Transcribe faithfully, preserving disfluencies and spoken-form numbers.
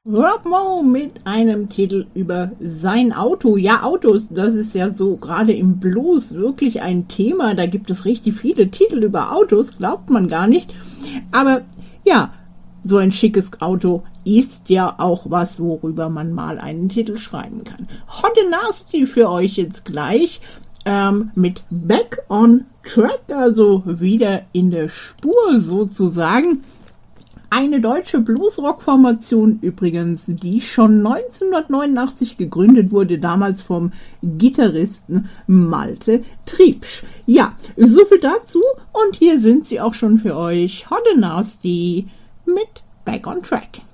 Rob Moe mit einem Titel über sein Auto. Ja, Autos, das ist ja so gerade im Blues wirklich ein Thema. Da gibt es richtig viele Titel über Autos, glaubt man gar nicht. Aber ja, so ein schickes Auto ist ja auch was, worüber man mal einen Titel schreiben kann. Hot and Nasty für euch jetzt gleich ähm, mit Back on Track, also wieder in der Spur sozusagen. Eine deutsche Bluesrock-Formation übrigens, die schon neunzehnhundertneunundachtzig gegründet wurde, damals vom Gitarristen Malte Triebsch. Ja, soviel dazu und hier sind sie auch schon für euch, Hot and Nasty mit Back on Track.